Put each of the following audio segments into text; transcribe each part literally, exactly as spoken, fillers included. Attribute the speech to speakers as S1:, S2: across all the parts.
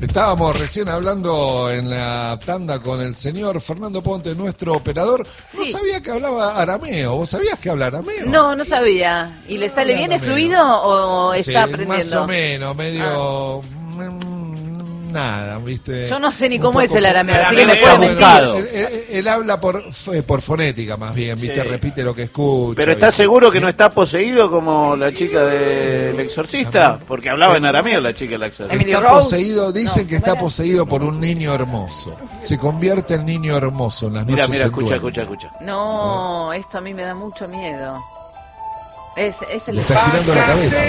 S1: Estábamos recién hablando en la tanda con el señor Fernando Ponte, nuestro operador. No
S2: Sí.
S1: sabía que hablaba arameo. ¿Vos sabías que habla arameo?
S2: No, no sabía. ¿Y le sale bien? ¿Es fluido o está
S1: Sí,
S2: aprendiendo?
S1: más o menos, medio... mm, nada, ¿viste?
S2: Yo no sé ni
S1: Un
S2: cómo
S1: poco-
S2: es el arameo, así que
S3: arameo
S2: me puede
S3: buscado.
S2: mentir.
S1: Él, él- él habla por, f- por fonética más bien, ¿viste?
S4: Sí.
S1: Repite lo que escucha.
S4: Pero ¿estás
S1: ¿viste?
S4: seguro que no está poseído como la chica del exorcista? Porque hablaba en arameo la chica del exorcista.
S2: Emily
S1: Está
S2: Rose.
S1: poseído, dicen
S2: No,
S1: que está
S2: ¿cómo era?
S1: poseído por un niño hermoso. Se convierte en niño hermoso en las
S4: Mira,
S1: noches
S4: mira,
S1: en
S4: escucha,
S1: duerme.
S4: escucha, escucha.
S2: No, esto a mí me da mucho miedo. Es, es el
S1: Le está girando la cabeza.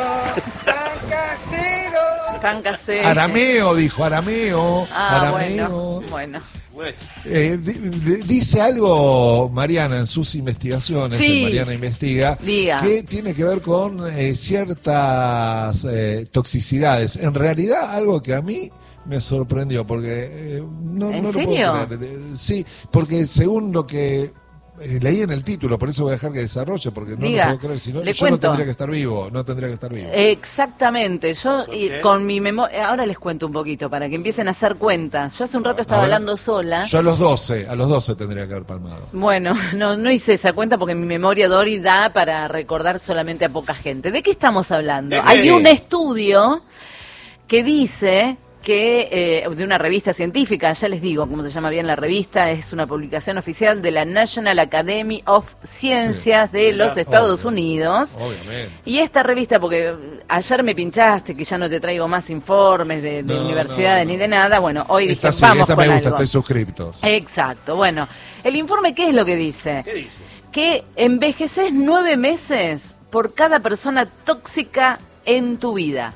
S2: pan casero.
S1: ¿no? Arameo, dijo, arameo,
S2: Ah,
S1: arameo.
S2: bueno, bueno.
S4: Bueno,
S1: Eh, di- di- dice algo Mariana en sus investigaciones,
S2: Sí.
S1: en Mariana Investiga,
S2: Diga.
S1: que tiene que ver con eh, ciertas eh, toxicidades. En realidad, algo que a mí me sorprendió, porque eh, no,
S2: ¿En
S1: no lo
S2: serio?
S1: puedo creer. De- Sí, porque según lo que eh, leí en el título, por eso voy a dejar que desarrolle, porque no
S2: Diga,
S1: lo puedo creer, si no,
S2: le
S1: yo
S2: cuento.
S1: no tendría que estar vivo, no tendría que estar vivo.
S2: Exactamente, yo
S4: ¿Por
S2: y
S4: qué?
S2: con mi memoria, ahora les cuento un poquito para que empiecen a hacer cuentas. Yo hace un rato estaba
S1: A ver.
S2: hablando sola.
S1: Yo a los doce, a los doce tendría que haber palmado.
S2: Bueno, no, no hice esa cuenta porque mi memoria Dori da para recordar solamente a poca gente. ¿De qué estamos hablando?
S4: ¿De qué?
S2: Hay un estudio que dice que eh, de una revista científica, ya les digo cómo se llama bien la revista, es una publicación oficial de la National Academy of Sciences
S1: Sí.
S2: de
S4: Mirá,
S2: los Estados
S1: obvio.
S2: Unidos.
S1: Obviamente.
S2: Y esta revista, porque ayer me pinchaste que ya no te traigo más informes de, de
S1: No,
S2: universidades
S1: no, no.
S2: ni de nada, bueno, hoy dije,
S1: Esta sí,
S2: vamos
S1: esta
S2: con
S1: me gusta,
S2: algo.
S1: estoy suscripto. sí.
S2: Exacto, bueno, el informe, ¿qué es lo que dice?
S4: ¿qué dice?
S2: Que envejeces nueve meses por cada persona tóxica en tu vida,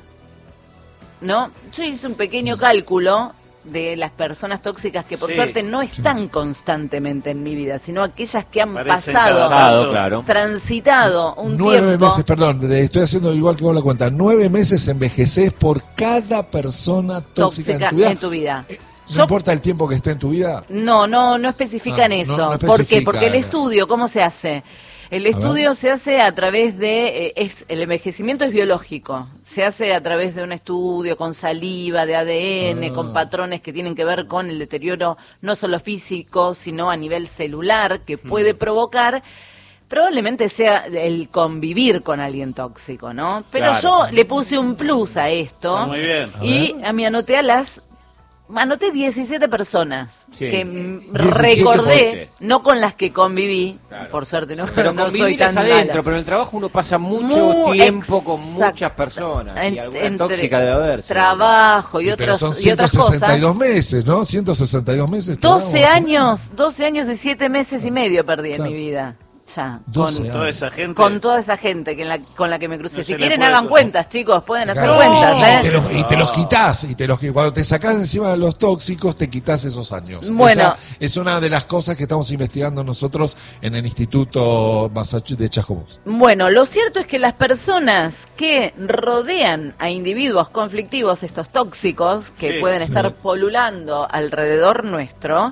S2: ¿no? Yo hice un pequeño cálculo de las personas tóxicas que por
S4: Sí.
S2: suerte no están constantemente en mi vida, sino aquellas que han
S4: Parecen
S2: pasado,
S4: cada
S3: Pasado,
S4: tanto.
S3: claro.
S2: transitado un
S1: Nueve
S2: tiempo.
S1: meses, perdón, de- estoy haciendo igual que vos la cuenta. Nueve meses envejeces por cada persona tóxica,
S2: tóxica
S1: en tu vida.
S2: en tu vida.
S1: Eh, no
S2: Yo-
S1: importa el tiempo que esté en tu vida.
S2: No, no, no especifican
S1: Ah, no,
S2: eso.
S1: no
S2: ¿Por qué?
S1: especifica,
S2: Porque el
S1: no.
S2: estudio, ¿cómo se hace? El estudio se hace a través de, eh, es, el envejecimiento es biológico, se hace a través de un estudio con saliva, de A D N,
S1: Ah.
S2: con patrones que tienen que ver con el deterioro no solo físico, sino a nivel celular, que puede provocar, probablemente sea el convivir con alguien tóxico, ¿no? Pero
S3: Claro.
S2: yo le puse un plus a esto
S4: Está muy bien.
S1: A
S2: y
S1: ver.
S2: a mí anoté a las... Anoté diecisiete personas
S3: Sí.
S2: que mm,
S1: diecisiete
S2: recordé,
S3: fuerte.
S2: no con las que conviví,
S3: Claro.
S2: por suerte no,
S3: Pero
S2: no soy
S3: convivir
S2: tan
S3: es adentro,
S2: mala.
S3: pero en el trabajo uno pasa mucho
S2: Mu-
S3: tiempo con
S2: exacto.
S3: muchas personas. Y
S2: En-
S3: alguna
S2: entre
S3: tóxica debe haber. seguro.
S2: trabajo y,
S1: Pero
S2: otros,
S1: son
S2: y otras
S1: ciento sesenta y dos
S2: cosas.
S1: meses, ¿no? ciento sesenta y dos meses. te
S2: doce
S1: damos,
S2: años, doce años y siete meses y medio perdí
S1: Claro.
S2: en mi vida. Ya,
S1: doce
S2: con,
S1: años.
S4: Toda esa gente.
S2: con toda esa gente que en la- con la que me crucé.
S4: No
S2: si
S4: se le
S2: quieren
S4: puede
S2: hagan
S4: con-
S2: cuentas, chicos, pueden hacer
S1: Claro.
S2: cuentas,
S1: Y
S2: ¿eh?
S1: te los, y te los quitas, y te los, cuando te sacás encima de los tóxicos, te quitas esos años.
S2: Bueno.
S1: Esa es una de las cosas que estamos investigando nosotros en el Instituto Massachusetts de Chascomús.
S2: Bueno, lo cierto es que las personas que rodean a individuos conflictivos, estos tóxicos, que
S4: Sí,
S2: pueden
S1: sí.
S2: estar polulando alrededor nuestro,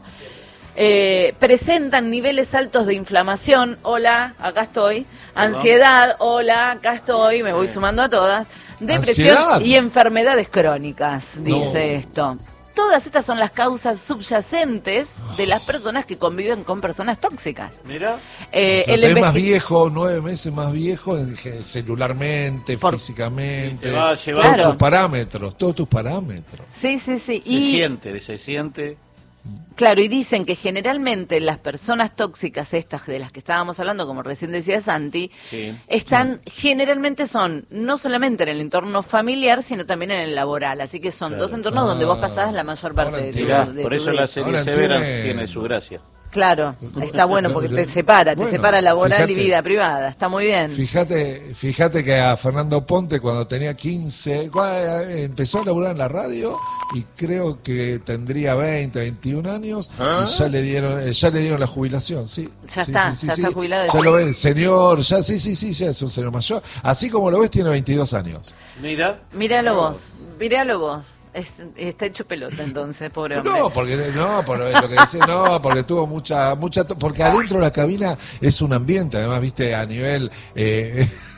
S2: eh, presentan niveles altos de inflamación, hola, acá estoy,
S4: Perdón.
S2: ansiedad, hola, acá estoy, me voy sumando a todas, depresión
S1: ¿Ansiedad?
S2: y enfermedades crónicas, dice
S1: No.
S2: esto. Todas estas son las causas subyacentes de las personas que conviven con personas tóxicas.
S4: Mira,
S2: Eh,
S1: O sea,
S2: el
S1: te ves más
S2: enveje-
S1: viejo, nueve meses más viejo, en ge- celularmente,
S2: Por-
S1: físicamente,
S4: te va a llevar-
S1: todos
S2: Claro.
S1: tus parámetros, todos tus parámetros.
S2: Sí, sí, sí.
S4: se
S2: Y
S4: siente, se siente.
S2: claro, y dicen que generalmente las personas tóxicas estas de las que estábamos hablando, como recién decía Santi,
S4: Sí.
S2: están generalmente son no solamente en el entorno familiar, sino también en el laboral. Así que son
S4: Claro.
S2: dos entornos donde vos
S1: Ah,
S2: pasás la mayor
S1: ahora
S2: parte de tu,
S1: entiendo.
S4: Mirá,
S2: de
S4: por
S2: tu
S4: eso
S2: vida.
S4: la serie
S1: Ahora
S4: Severance
S1: entiendo.
S4: tiene su gracia.
S2: Claro, está bueno porque te separa, te
S1: Bueno,
S2: separa laboral y
S1: fíjate.
S2: vida privada. Está muy bien.
S1: Fíjate, fíjate que a Fernando Ponte cuando tenía quince, cua- empezó a laburar en la radio y creo que tendría veinte, veintiún años y ya le dieron, eh, ya le dieron la jubilación, sí.
S2: Ya
S1: Sí,
S2: está,
S1: sí, sí,
S2: ya
S1: sí.
S2: está jubilado.
S1: Ya lo ves, señor, ya sí, sí, sí, ya es un señor mayor. Así como lo ves, tiene veintidós años.
S4: Mira.
S2: Míralo vos, míralo vos. Es- está hecho pelota entonces, pobre hombre.
S1: No, porque no, por lo que dice, no, porque tuvo mucha, mucha, to- porque adentro de la cabina es un ambiente, además, viste, a nivel, eh,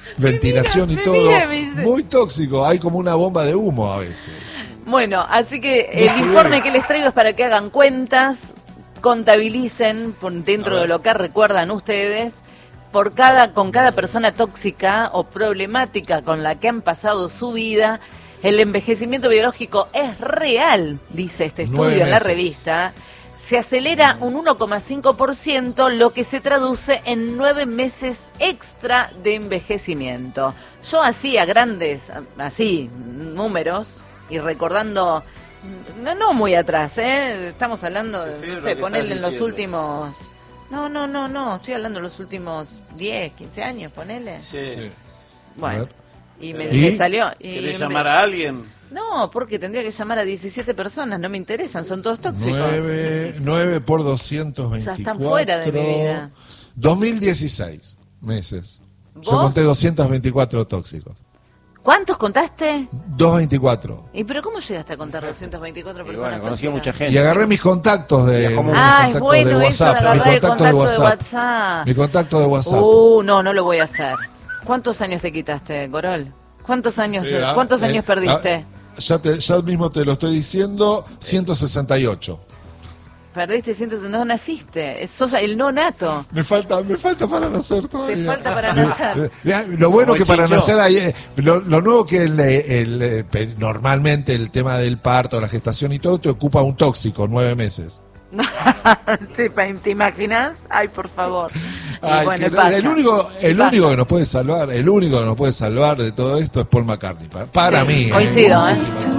S1: ventilación y
S2: me
S1: todo.
S2: mira, me dice.
S1: Muy tóxico, hay como una bomba de humo a veces.
S2: Bueno, así que
S1: No
S2: el
S1: se
S2: informe
S1: ve.
S2: que les traigo es para que hagan cuentas, contabilicen por dentro
S1: A
S2: de
S1: ver.
S2: lo que recuerdan ustedes, por cada con cada persona tóxica o problemática con la que han pasado su vida. El envejecimiento biológico es real, dice este estudio
S1: Nueve
S2: en la
S1: meses.
S2: revista. Se acelera un uno coma cinco por ciento, lo que se traduce en nueve meses extra de envejecimiento. Yo hacía grandes, así, números, y recordando, no, no muy atrás, ¿eh? Estamos hablando, de,
S4: Prefiero
S2: no
S4: lo
S2: sé,
S4: que
S2: ponerle en
S4: estás
S2: los
S4: diciendo.
S2: últimos... No, no, no, no, estoy hablando de los últimos diez, quince años, ponele.
S4: Sí.
S1: Sí.
S2: Bueno,
S1: A ver.
S2: y me,
S1: ¿Y?
S2: me salió... y
S4: ¿Querés
S2: me-
S4: llamar a alguien?
S2: No, porque tendría que llamar a diecisiete personas, no me interesan, son todos tóxicos.
S1: nueve, nueve por doscientos
S2: Ya
S1: veinticuatro.
S2: están fuera de mi vida.
S1: dos mil dieciséis meses. Yo
S2: ¿Vos?
S1: conté doscientos veinticuatro tóxicos.
S2: ¿Cuántos contaste?
S1: doscientos veinticuatro.
S2: ¿Y pero cómo llegaste a contar doscientas veinticuatro
S3: Y
S2: personas
S3: bueno, conocí a
S2: tóxicas?
S3: mucha gente.
S1: Y agarré mis contactos de,
S3: Viajó
S1: mis
S3: mucho.
S2: Ah, es
S1: contactos
S2: bueno
S1: de
S2: eso de
S1: WhatsApp. Mis
S2: agarrar el
S1: contactos de
S2: contacto de
S1: WhatsApp.
S2: WhatsApp.
S1: Mi contacto de WhatsApp.
S2: Uh, no, no lo voy a hacer. ¿Cuántos años te quitaste, Corol? ¿Cuántos años,
S1: Eh, ah,
S2: ¿cuántos
S1: eh,
S2: años perdiste?
S1: ah, ya, te, ya mismo te lo estoy diciendo, ciento sesenta y ocho.
S2: Perdiste ciento, no naciste, sos el no nato.
S1: Me falta, me falta para nacer todavía.
S2: Te falta para nacer.
S1: Eh, Lo bueno
S3: Como
S1: que
S3: el
S1: para
S3: Chincho.
S1: nacer hay, eh, lo, lo nuevo que el, el, eh, pe- normalmente el tema del parto, la gestación y todo te ocupa un tóxico, nueve meses.
S2: Sí, pa- ¿te imaginas? Ay, por favor. Y
S1: Ay,
S2: bueno,
S1: que-
S2: pasa.
S1: el único,
S2: Y
S1: el
S2: pasa.
S1: único que nos puede salvar, el único que nos puede salvar de todo esto es Paul McCartney. Para, para
S2: Sí,
S1: mí. eh,
S2: coincido, ¿eh?
S1: muchísimo.